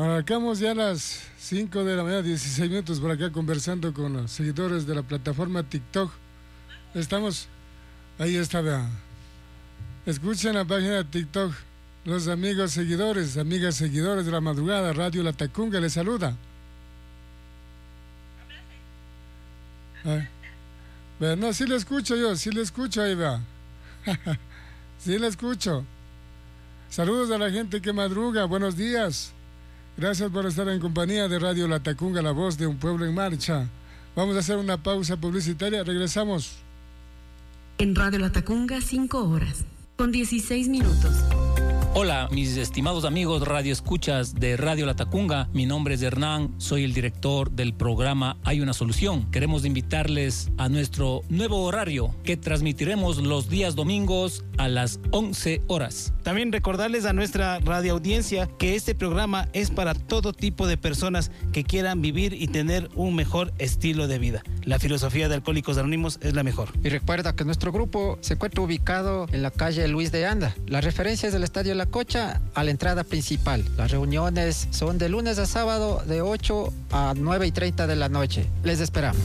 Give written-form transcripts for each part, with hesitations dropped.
Arrancamos ya a las 5 de la mañana, 16 minutos por acá conversando con los seguidores de la plataforma TikTok. Estamos, ahí está, vea. Escuchen la página de TikTok. Los amigos seguidores, amigas seguidores de la madrugada, Radio La Tacunga les saluda. Vea, no, sí le escucho yo, sí le escucho ahí, vea. Sí le escucho. Saludos a la gente que madruga, buenos días. Gracias por estar en compañía de Radio La Tacunga, la voz de un pueblo en marcha. Vamos a hacer una pausa publicitaria, regresamos. En Radio La Tacunga, 5 horas, con 16 minutos. Hola, mis estimados amigos radioescuchas de Radio La Tacunga. Mi nombre es Hernán, soy el director del programa Hay una Solución. Queremos invitarles a nuestro nuevo horario que transmitiremos los días domingos a las 11 horas. También recordarles a nuestra radioaudiencia que este programa es para todo tipo de personas que quieran vivir y tener un mejor estilo de vida. La filosofía de Alcohólicos Anónimos es la mejor. Y recuerda que nuestro grupo se encuentra ubicado en la calle Luis de Anda. Las referencias del Estadio La Cocha a la entrada principal. Las reuniones son de lunes a sábado de 8 a 9:30 de la noche. Les esperamos.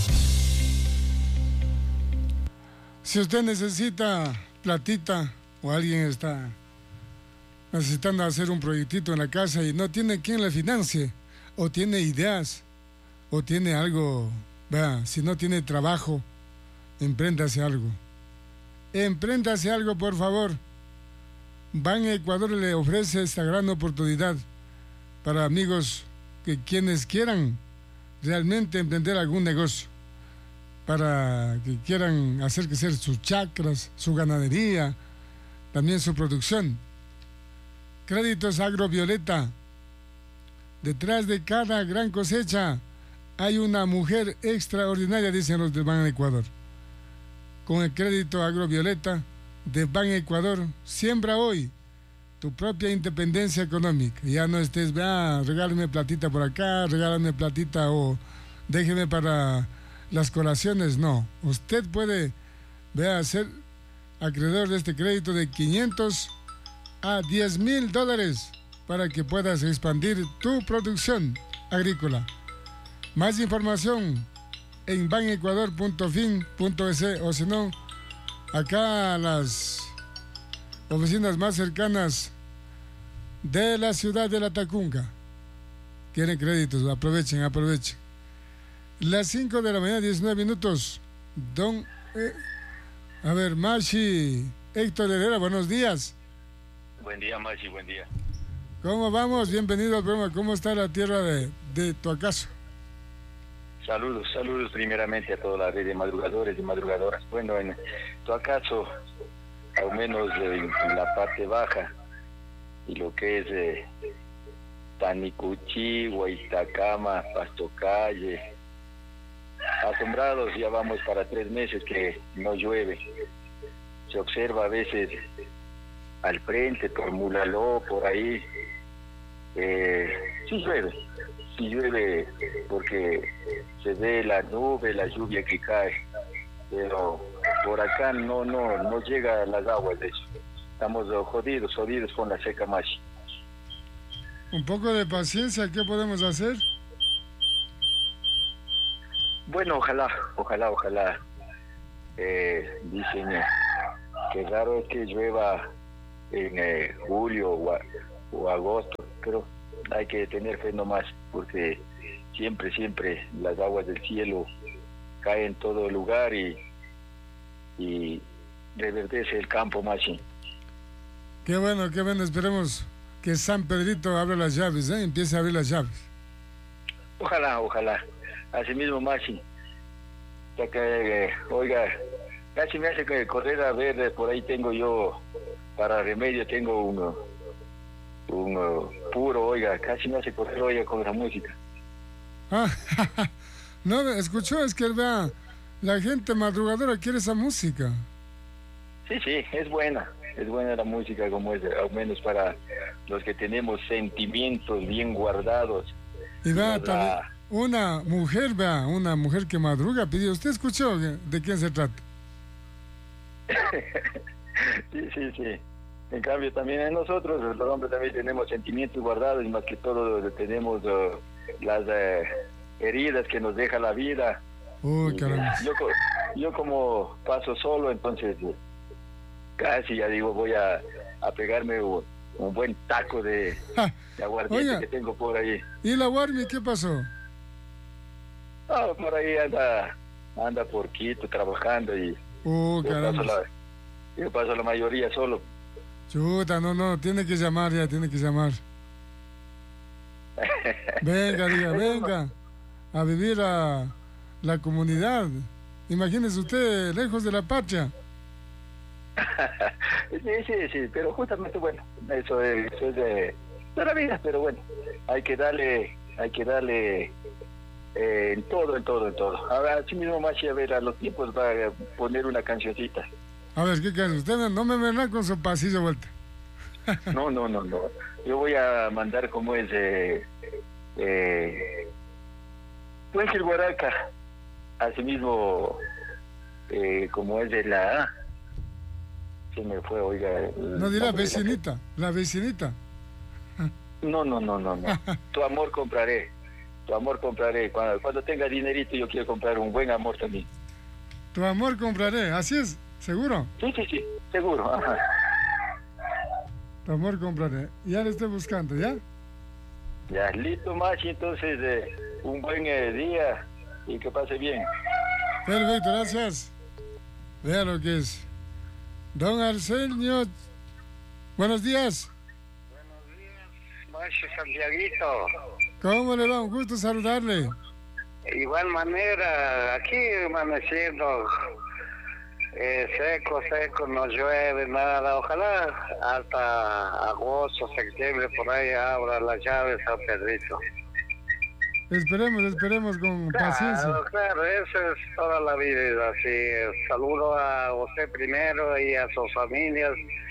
Si usted necesita platita o alguien está necesitando hacer un proyectito en la casa y no tiene quien le financie, o tiene ideas, o tiene algo, vea, si no tiene trabajo, empréndase algo. Empréndase algo, por favor. Ban Ecuador le ofrece esta gran oportunidad para amigos que quienes quieran realmente emprender algún negocio, para que quieran hacer crecer sus chacras, su ganadería, también su producción. Créditos Agrovioleta. Detrás de cada gran cosecha hay una mujer extraordinaria, dicen los del Ban Ecuador. Con el crédito Agrovioleta de Ban Ecuador, siembra hoy tu propia independencia económica. Ya no estés, regálame platita por acá, regálame platita o déjeme para las colaciones. No, usted puede, ser acreedor de este crédito de 500 a 10,000 dólares para que puedas expandir tu producción agrícola. Más información en banecuador.fin.es o si no, acá a las oficinas más cercanas de la ciudad de La Tacunga. Quieren créditos, aprovechen. Las 5 de la mañana, 19 minutos. Machi, Héctor Herrera, buenos días. Buen día, Machi, buen día. ¿Cómo vamos? Bienvenido al programa. ¿Cómo está la tierra de Tuacazo? Saludos primeramente a toda la red de madrugadores y madrugadoras. Bueno, en Tuacazo, al menos en la parte baja, y lo que es Tanicuchi, Huaytacama, Pastocalle, asombrados, ya vamos para 3 meses que no llueve. Se observa a veces al frente, por Mulaló, por ahí, sí llueve porque se ve la nube, la lluvia que cae, pero por acá no llega las aguas de eso. Estamos jodidos con la seca, Machi. Un poco de paciencia, ¿qué podemos hacer? Bueno, ojalá. Dicen que raro es que llueva en julio o agosto, pero hay que tener fe nomás, porque siempre las aguas del cielo caen en todo lugar y reverdece el campo, Machi. Qué bueno, esperemos que San Pedrito abra las llaves, empiece a abrir las llaves. Ojalá. Así mismo, Machi. Ya que, oiga, casi me hace que correr a ver, por ahí tengo yo, para remedio, tengo un puro, oiga, casi me hace correr, oiga, con la música. No, escuchó, es que la gente madrugadora quiere esa música. Sí, es buena la música, como es, al menos para los que tenemos sentimientos bien guardados. Y una mujer que madruga pidió. ¿Usted escuchó de quién se trata? Sí. En cambio, también en nosotros, los hombres también tenemos sentimientos guardados y más que todo tenemos las heridas que nos deja la vida. Uy, caramba. Yo como paso solo, entonces casi ya digo, voy a pegarme un buen taco de aguardiente. Oiga, que tengo por ahí. ¿Y la Warmi qué pasó? Por ahí anda por Quito trabajando y caramba. Yo paso la mayoría solo. Chuta, no, tiene que llamar ya, tiene que llamar. Venga, a vivir a la comunidad. Imagínese usted, lejos de la patria. Sí, pero justamente, bueno, eso es de la vida, pero bueno, hay que darle en todo. Ahora, así mismo, Machi, a ver, a los tiempos va a poner una cancioncita. A ver, ¿qué canción? Usted no me verá con su pasillo vuelta. No. Yo voy a mandar como es Ángel Guaraca, así mismo como es de la... Se me fue, oiga. No dirá vecinita, la vecinita. No. Tu amor compraré. Cuando tenga dinerito yo quiero comprar un buen amor también. Tu amor compraré, así es, ¿seguro? Sí, seguro. Ajá. Tu amor compraré. Ya le estoy buscando, ¿ya? Ya, listo, Machi, entonces un buen día y que pase bien. Perfecto, gracias. Vea lo que es. Don Arsenio, buenos días. Buenos días, Machi Santiaguito. ¿Cómo le va? Un gusto saludarle. De igual manera, aquí amaneciendo seco, no llueve nada. Ojalá hasta agosto, septiembre, por ahí abra las llaves a Pedrito. Esperemos con paciencia. Claro, eso es toda la vida. Así, saludo a usted primero y a sus familias.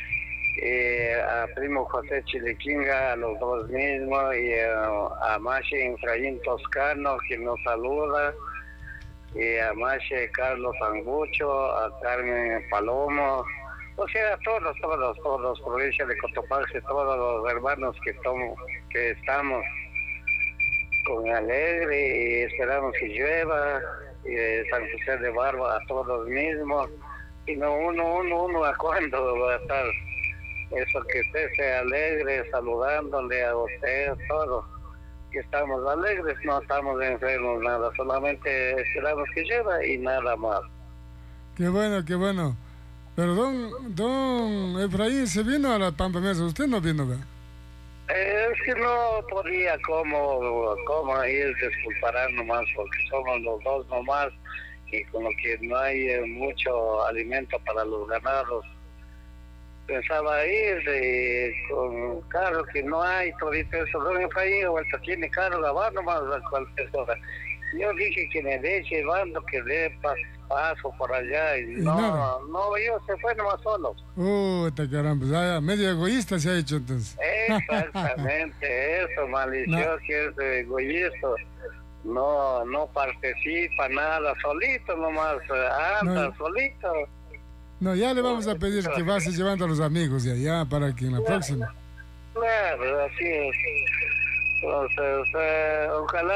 A primo José Chiliquinga, a los dos mismos, y a Mache Efraín Toscano, quien nos saluda, y a Mache Carlos Angucho, a Carmen Palomo, o sea, a todos, provincia de Cotopaxi, todos los hermanos que estamos con Alegre, y esperamos que llueva, y de San José de Barba a todos mismos, y no uno a cuándo va a estar. Eso, que usted sea alegre, saludándole a usted, todos, que estamos alegres, no estamos enfermos, nada, solamente esperamos que llueva y nada más. Qué bueno. Pero don Efraín se vino a la Pampa Mesa, usted no vino, ¿verdad? Es que no podía cómo ir disculpar nomás, porque somos los dos nomás, y como que no hay mucho alimento para los ganados. Pensaba ir con carro que no hay, todito eso, don Efraín, vuelta tiene carro, lavar nomás a cualquier cosa. Yo dije que me dé llevando, que dé paso por allá, y no, yo se fue nomás solo. Caramba, medio egoísta se ha hecho entonces. Exactamente, eso, malicioso, que es egoísta. No participa nada, solito nomás, anda solito. No, ya le vamos a pedir que vaya llevando a los amigos de allá para que en la próxima. Claro, así es. Entonces,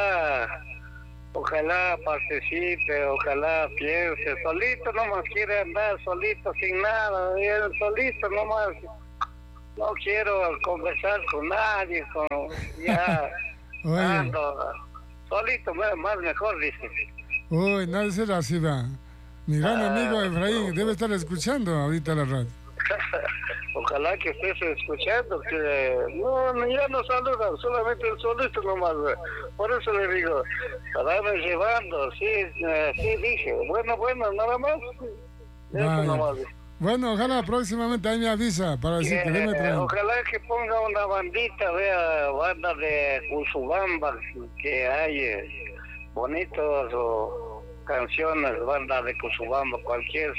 ojalá participe, ojalá piense. Solito nomás quiere andar, solito, sin nada. Él solito nomás. No quiero conversar con nadie, ya ando. Solito, más mejor, dice. Uy, no será así, va. Mi gran amigo Efraín debe estar escuchando ahorita la radio. Ojalá que estés escuchando, que ya no saluda, solamente el solito nomás. Por eso le digo, para me llevando, sí dije, bueno, nada más. Eso nomás. Bueno, ojalá próximamente ahí me avisa para decir que me traen. Ojalá que ponga una bandita, banda de Usubamba, que hay bonitos canciones, banda de Cusubamba, cualquier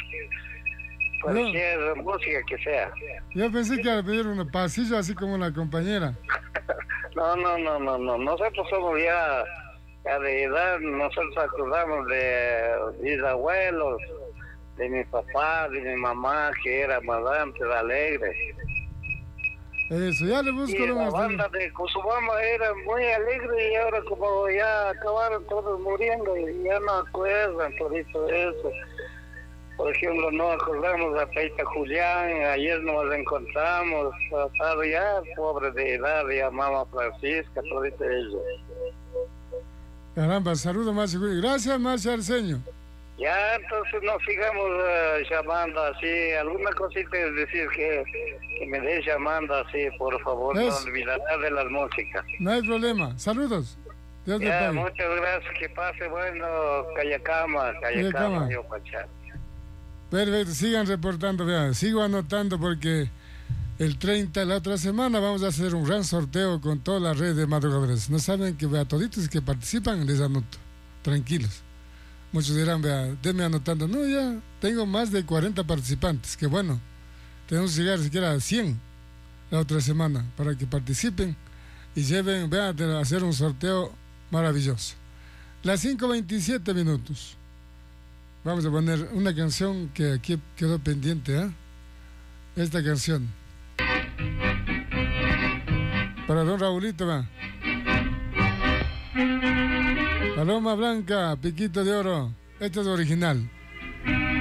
música que sea. Yo pensé que iba a pedir un pasillo así como la compañera. No, nosotros somos ya de edad, nosotros acordamos de mis abuelos, de mi papá, de mi mamá, que era más antes alegre. Eso, ya le busco. Y la banda de Cusubama era muy alegre y ahora como ya acabaron todos muriendo y ya no acuerdan por eso. Por ejemplo, no acordamos a Peita Julián, ayer nos encontramos, pasado ya, pobre de edad, ya Mama Francisca, todo eso. Caramba, saludos más. Gracias, Marcia Arceño. Ya, entonces no sigamos llamando así. Alguna cosita es decir que me des llamando así, por favor, no olvidarás de las músicas. No hay problema. Saludos. Dios te pague. Muchas gracias. Que pase bueno, Cayacama, yo Pachá. Perfecto, sigan reportando, vean, sigo anotando porque el 30 de la otra semana vamos a hacer un gran sorteo con toda la red de madrugadores. No saben que a toditos que participan les anoto, tranquilos. Muchos dirán, vea, denme anotando. No, ya tengo más de 40 participantes, que bueno, tenemos que llegar siquiera a 100 la otra semana para que participen y lleven, vean, a hacer un sorteo maravilloso. Las 5:27 minutos. Vamos a poner una canción que aquí quedó pendiente, ¿eh? Esta canción. Para don Raulito, va. Paloma Blanca, Piquito de Oro. Esta es original.